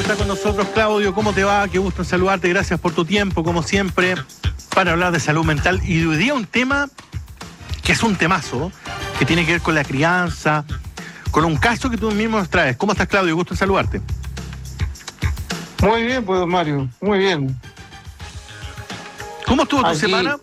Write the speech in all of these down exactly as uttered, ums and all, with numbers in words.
está con nosotros. Claudio, ¿cómo te va? Qué gusto en saludarte. Gracias por tu tiempo, como siempre, para hablar de salud mental. Y hoy día un tema que es un temazo, que tiene que ver con la crianza, con un caso que tú mismo nos traes. ¿Cómo estás, Claudio? Gusto en saludarte. Muy bien, pues, Mario. Muy bien. ¿Cómo estuvo tu Aquí... semana?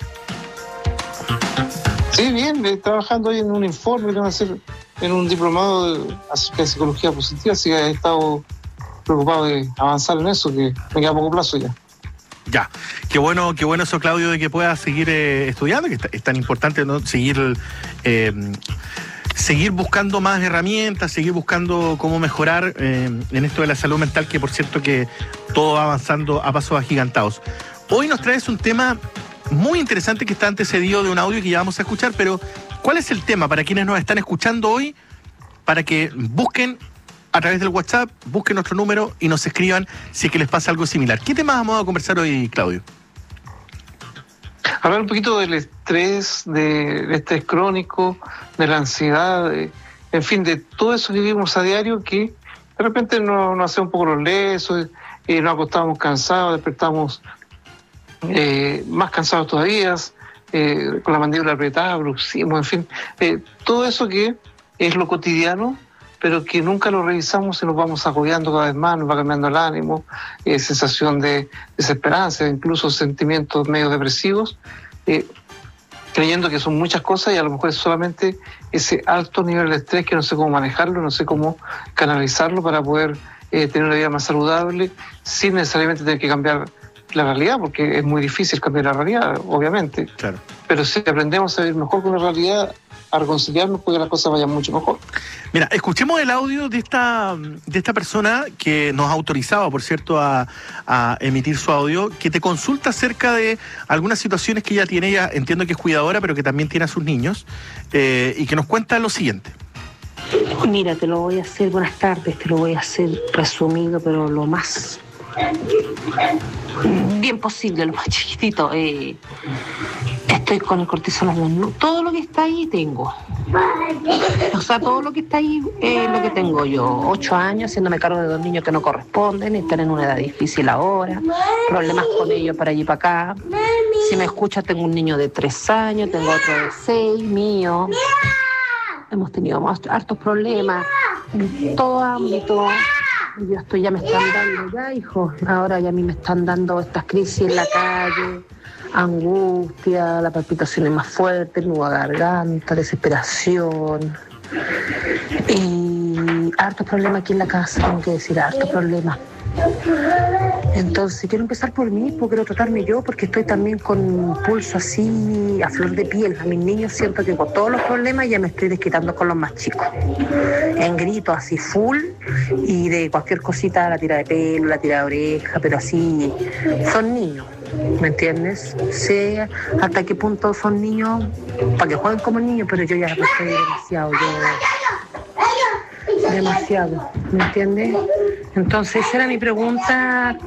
Sí, bien. Eh, trabajando hoy en un informe que van a hacer en un diplomado de, acerca de psicología positiva, así que he estado preocupado de avanzar en eso, que me queda a poco plazo ya. Ya, qué bueno, qué bueno eso, Claudio, de que puedas seguir eh, estudiando, que es tan importante, ¿no? Seguir, eh, seguir buscando más herramientas, seguir buscando cómo mejorar eh, en esto de la salud mental, que por cierto que todo va avanzando a pasos agigantados. Hoy nos traes un tema muy interesante que está antecedido de un audio que ya vamos a escuchar, pero ¿cuál es el tema para quienes nos están escuchando hoy? Para que busquen a través del WhatsApp, busquen nuestro número y nos escriban si es que les pasa algo similar. ¿Qué temas vamos a conversar hoy, Claudio? Hablar un poquito del estrés, de, del estrés crónico, de la ansiedad, de, en fin, de todo eso que vivimos a diario que de repente nos, nos hace un poco los lesos, eh, nos acostamos cansados, despertamos eh, más cansados todavía, eh, con la mandíbula apretada, bruxismo, en fin, eh, todo eso que es lo cotidiano, pero que nunca lo revisamos y nos vamos agobiando cada vez más, nos va cambiando el ánimo, eh, sensación de desesperanza, incluso sentimientos medio depresivos, eh, creyendo que son muchas cosas y a lo mejor es solamente ese alto nivel de estrés que no sé cómo manejarlo, no sé cómo canalizarlo para poder eh, tener una vida más saludable sin necesariamente tener que cambiar la realidad, porque es muy difícil cambiar la realidad, obviamente. Claro. Pero si aprendemos a vivir mejor con la realidad, a reconciliarnos, porque las cosas vayan mucho mejor. Mira, escuchemos el audio de esta, de esta persona que nos ha autorizado, por cierto, a, a emitir su audio, que te consulta acerca de algunas situaciones que ella tiene. Ella entiendo que es cuidadora, pero que también tiene a sus niños, eh, y que nos cuenta lo siguiente. Mira, te lo voy a hacer, buenas tardes, te lo voy a hacer resumido, pero lo más bien posible, lo más chiquitito. Eh, estoy con el cortisol, ¿no? Todo lo que está ahí tengo. O sea, todo lo que está ahí es lo que tengo yo. Ocho años haciéndome cargo de dos niños que no corresponden, están en una edad difícil ahora, problemas con ellos para allí y para acá. Si me escuchas, tengo un niño de tres años, tengo otro de seis, mío. Hemos tenido hartos problemas en todo ámbito. Yo estoy, ya me están dando, ya hijo, ahora ya a mí me están dando estas crisis en la calle, angustia, la palpitación es más fuerte, nudo a garganta, desesperación. Y hartos problemas aquí en la casa, tengo que decir, hartos problemas. Entonces quiero empezar por mí, porque quiero tratarme yo, porque estoy también con un pulso así a flor de piel. A mis niños siento que con todos los problemas ya me estoy desquitando con los más chicos. En gritos así full y de cualquier cosita, la tira de pelo, la tira de oreja, pero así son niños, ¿me entiendes? Sé hasta qué punto son niños, para que jueguen como niños, pero yo ya estoy demasiado, yo... demasiado, ¿me entiendes? Entonces esa era mi pregunta.